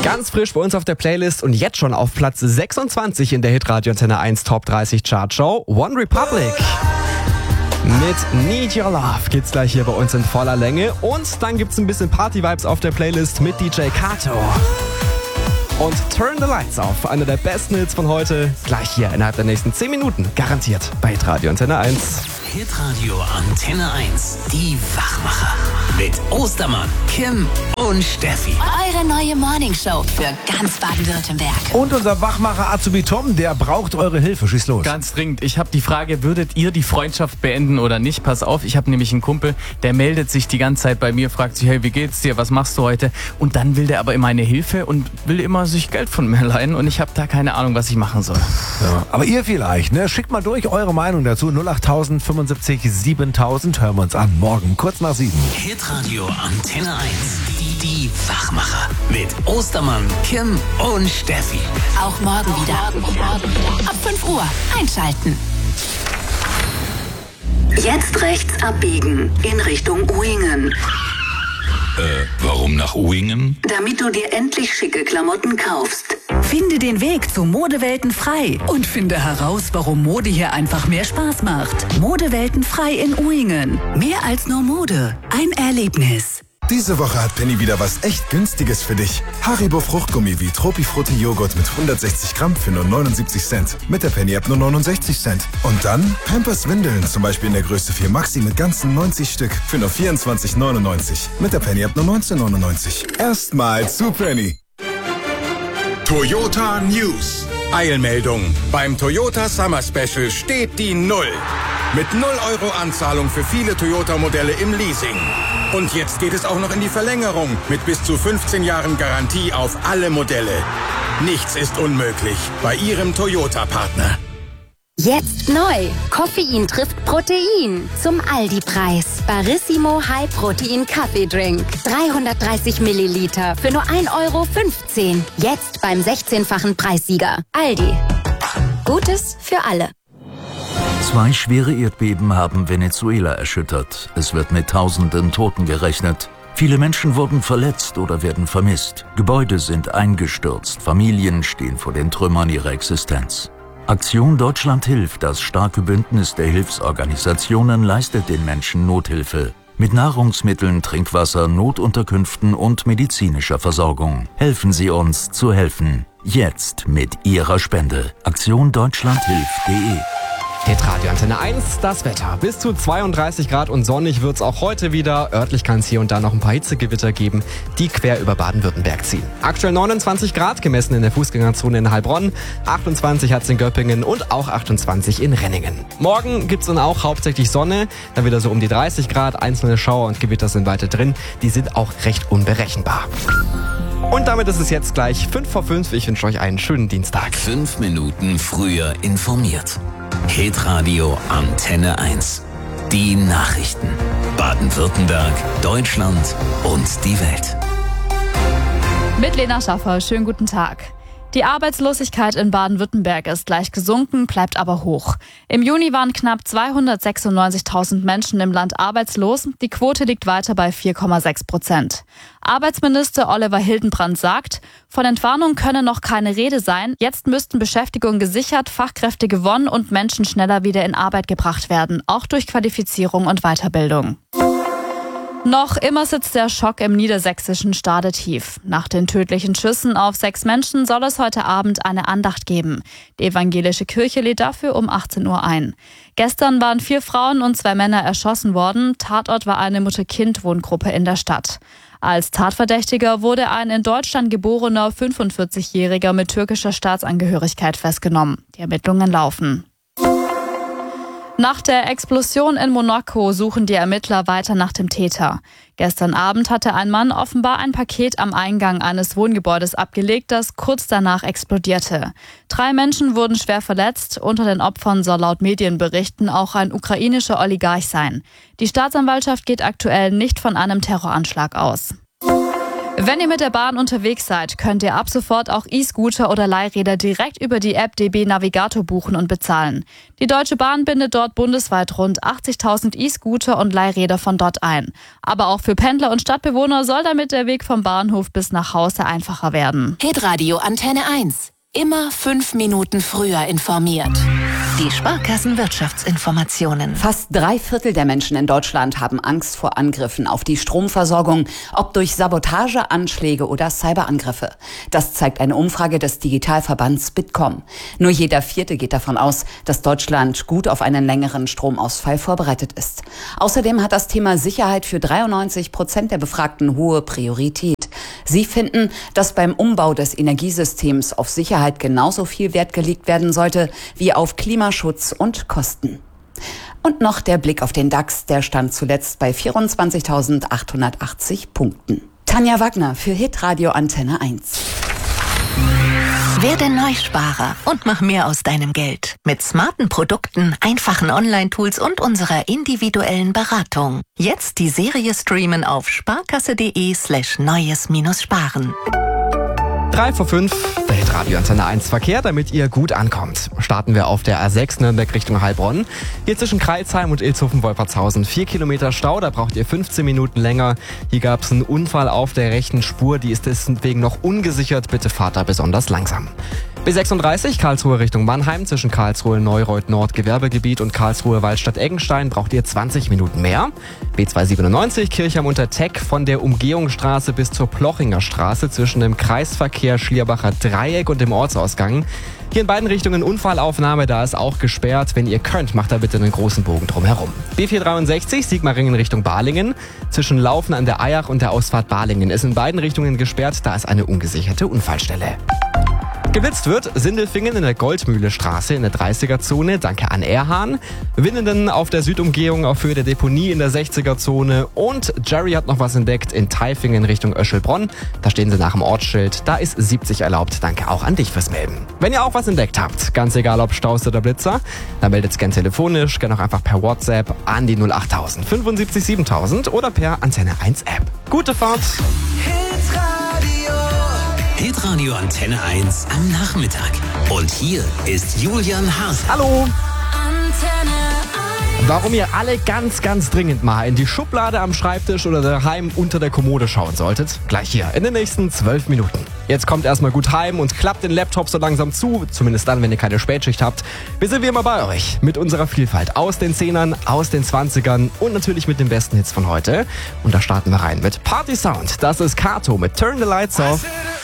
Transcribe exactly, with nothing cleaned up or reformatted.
Ganz frisch bei uns auf der Playlist und jetzt schon auf Platz sechsundzwanzig in der Hitradio Antenne eins Top dreißig Chartshow. One Republic. Mit Need Your Love geht's gleich hier bei uns in voller Länge. Und dann gibt's ein bisschen Party-Vibes auf der Playlist mit D J Kato. Und Turn the Lights Off, einer der besten Hits von heute, gleich hier innerhalb der nächsten zehn Minuten, garantiert bei Hitradio Antenne eins. Hitradio Antenne eins, die Wachmacher. Mit Ostermann, Kim und Steffi. Eure neue Morningshow für ganz Baden-Württemberg. Und unser Wachmacher Azubi Tom, der braucht eure Hilfe. Schieß los. Ganz dringend. Ich habe die Frage, würdet ihr die Freundschaft beenden oder nicht? Pass auf, ich habe nämlich einen Kumpel, der meldet sich die ganze Zeit bei mir, fragt sich, hey, wie geht's dir, was machst du heute? Und dann will der aber immer eine Hilfe und will immer sich Geld von mir leihen und ich habe da keine Ahnung, was ich machen soll. Ja, aber ihr vielleicht, ne? Schickt mal durch eure Meinung dazu. null acht fünfundsiebzig siebentausend. Hören wir uns an. Morgen kurz nach sieben. Hitradio Antenne eins. Die, die Wachmacher. Mit Ostermann, Kim und Steffi. Auch morgen wieder. Ab fünf Uhr einschalten. Jetzt rechts abbiegen in Richtung Uingen. Äh, warum nach Uingen? Damit du dir endlich schicke Klamotten kaufst. Finde den Weg zu Modewelten frei und finde heraus, warum Mode hier einfach mehr Spaß macht. Modewelten frei in Uingen. Mehr als nur Mode. Ein Erlebnis. Diese Woche hat Penny wieder was echt Günstiges für dich. Haribo Fruchtgummi wie Tropifrutti Joghurt mit hundertsechzig Gramm für nur neunundsiebzig Cent. Mit der Penny-App nur neunundsechzig Cent. Und dann Pampers Windeln, zum Beispiel in der Größe vier Maxi mit ganzen neunzig Stück für nur vierundzwanzig neunundneunzig. Mit der Penny-App nur neunzehn neunundneunzig. Erstmal zu Penny. Toyota News. Eilmeldung. Beim Toyota Summer Special steht die Null. Mit null Euro Anzahlung für viele Toyota-Modelle im Leasing. Und jetzt geht es auch noch in die Verlängerung mit bis zu fünfzehn Jahren Garantie auf alle Modelle. Nichts ist unmöglich bei Ihrem Toyota-Partner. Jetzt neu. Koffein trifft Protein. Zum Aldi-Preis. Barissimo High Protein Kaffeedrink. dreihundertdreißig Milliliter für nur ein Euro fünfzehn. Jetzt beim sechzehnfachen Preissieger. Aldi. Gutes für alle. Zwei schwere Erdbeben haben Venezuela erschüttert. Es wird mit tausenden Toten gerechnet. Viele Menschen wurden verletzt oder werden vermisst. Gebäude sind eingestürzt. Familien stehen vor den Trümmern ihrer Existenz. Aktion Deutschland hilft, das starke Bündnis der Hilfsorganisationen, leistet den Menschen Nothilfe. Mit Nahrungsmitteln, Trinkwasser, Notunterkünften und medizinischer Versorgung. Helfen Sie uns zu helfen. Jetzt mit Ihrer Spende. Aktion Deutschland hilft punkt de. Hitradio Antenne eins, das Wetter. Bis zu zweiunddreißig Grad und sonnig wird's auch heute wieder. Örtlich kann es hier und da noch ein paar Hitzegewitter geben, die quer über Baden-Württemberg ziehen. Aktuell neunundzwanzig Grad, gemessen in der Fußgängerzone in Heilbronn. achtundzwanzig hat's in Göppingen und auch achtundzwanzig in Renningen. Morgen gibt's dann auch hauptsächlich Sonne, dann wieder so um die dreißig Grad. Einzelne Schauer und Gewitter sind weiter drin. Die sind auch recht unberechenbar. Und damit ist es jetzt gleich fünf vor fünf. Ich wünsche euch einen schönen Dienstag. Fünf Minuten früher informiert. Hitradio Antenne eins. Die Nachrichten. Baden-Württemberg, Deutschland und die Welt. Mit Lena Schaffer, schönen guten Tag. Die Arbeitslosigkeit in Baden-Württemberg ist leicht gesunken, bleibt aber hoch. Im Juni waren knapp zweihundertsechsundneunzigtausend Menschen im Land arbeitslos. Die Quote liegt weiter bei vier Komma sechs Prozent. Arbeitsminister Oliver Hildenbrand sagt, von Entwarnung könne noch keine Rede sein. Jetzt müssten Beschäftigung gesichert, Fachkräfte gewonnen und Menschen schneller wieder in Arbeit gebracht werden, auch durch Qualifizierung und Weiterbildung. Noch immer sitzt der Schock im niedersächsischen Stade tief. Nach den tödlichen Schüssen auf sechs Menschen soll es heute Abend eine Andacht geben. Die evangelische Kirche lädt dafür um achtzehn Uhr ein. Gestern waren vier Frauen und zwei Männer erschossen worden. Tatort war eine Mutter-Kind-Wohngruppe in der Stadt. Als Tatverdächtiger wurde ein in Deutschland geborener fünfundvierzigjähriger mit türkischer Staatsangehörigkeit festgenommen. Die Ermittlungen laufen. Nach der Explosion in Monaco suchen die Ermittler weiter nach dem Täter. Gestern Abend hatte ein Mann offenbar ein Paket am Eingang eines Wohngebäudes abgelegt, das kurz danach explodierte. Drei Menschen wurden schwer verletzt. Unter den Opfern soll laut Medienberichten auch ein ukrainischer Oligarch sein. Die Staatsanwaltschaft geht aktuell nicht von einem Terroranschlag aus. Wenn ihr mit der Bahn unterwegs seid, könnt ihr ab sofort auch E-Scooter oder Leihräder direkt über die App D B Navigator buchen und bezahlen. Die Deutsche Bahn bindet dort bundesweit rund achtzigtausend E-Scooter und Leihräder von dort ein. Aber auch für Pendler und Stadtbewohner soll damit der Weg vom Bahnhof bis nach Hause einfacher werden. Hitradio Antenne eins. Immer fünf Minuten früher informiert. Die Sparkassenwirtschaftsinformationen. Fast drei Viertel der Menschen in Deutschland haben Angst vor Angriffen auf die Stromversorgung, ob durch Sabotage, Anschläge oder Cyberangriffe. Das zeigt eine Umfrage des Digitalverbands Bitkom. Nur jeder Vierte geht davon aus, dass Deutschland gut auf einen längeren Stromausfall vorbereitet ist. Außerdem hat das Thema Sicherheit für dreiundneunzig Prozent der Befragten hohe Priorität. Sie finden, dass beim Umbau des Energiesystems auf Sicherheit genauso viel Wert gelegt werden sollte wie auf Klimaschutz und Kosten. Und noch der Blick auf den DAX, der stand zuletzt bei vierundzwanzigtausendachthundertachtzig Punkten. Tanja Wagner für Hitradio Antenne eins. Werde Neusparer und mach mehr aus deinem Geld. Mit smarten Produkten, einfachen Online-Tools und unserer individuellen Beratung. Jetzt die Serie streamen auf sparkasse.de slash neues-sparen. drei vor fünf, der Hitradio Antenne eins Verkehr, damit ihr gut ankommt. Starten wir auf der A sechs Nürnberg Richtung Heilbronn. Hier zwischen Kreilsheim und Ilshofen-Wolfertshausen. Vier Kilometer Stau, da braucht ihr fünfzehn Minuten länger. Hier gab es einen Unfall auf der rechten Spur, die ist deswegen noch ungesichert. Bitte fahrt da besonders langsam. B sechsunddreißig Karlsruhe Richtung Mannheim zwischen Karlsruhe Neureuth Nord Gewerbegebiet und Karlsruhe Waldstadt Eggenstein braucht ihr zwanzig Minuten mehr. B zweihundertsiebenundneunzig Kirchheim unter Teck von der Umgehungsstraße bis zur Plochinger Straße zwischen dem Kreisverkehr Schlierbacher Dreieck und dem Ortsausgang. Hier in beiden Richtungen Unfallaufnahme, da ist auch gesperrt. Wenn ihr könnt, macht da bitte einen großen Bogen drumherum. B vierhundertdreiundsechzig Sigmaringen Richtung Balingen. Zwischen Laufen an der Eyach und der Ausfahrt Balingen ist in beiden Richtungen gesperrt, da ist eine ungesicherte Unfallstelle. Geblitzt wird Sindelfingen in der Goldmühle-Straße in der dreißiger-Zone, danke an Erhahn. Winnenden auf der Südumgehung auf Höhe der Deponie in der sechziger-Zone. Und Jerry hat noch was entdeckt in Taifingen Richtung Öschelbronn. Da stehen sie nach dem Ortsschild. Da ist siebzig erlaubt. Danke auch an dich fürs Melden. Wenn ihr auch was entdeckt habt, ganz egal ob Staus oder Blitzer, dann meldet es gern telefonisch, gern auch einfach per WhatsApp an die null achttausend fünfundsiebzig siebentausend oder per Antenne eins App. Gute Fahrt! Hitradio Antenne eins am Nachmittag. Und hier ist Julian Haas. Hallo! Warum ihr alle ganz, ganz dringend mal in die Schublade am Schreibtisch oder daheim unter der Kommode schauen solltet? Gleich hier in den nächsten zwölf Minuten. Jetzt kommt erstmal gut heim und klappt den Laptop so langsam zu, zumindest dann, wenn ihr keine Spätschicht habt. Wir sind wie immer bei euch mit unserer Vielfalt aus den Zehnern, aus den Zwanzigern und natürlich mit den besten Hits von heute. Und da starten wir rein mit Party Sound. Das ist Kato mit Turn the Lights Off.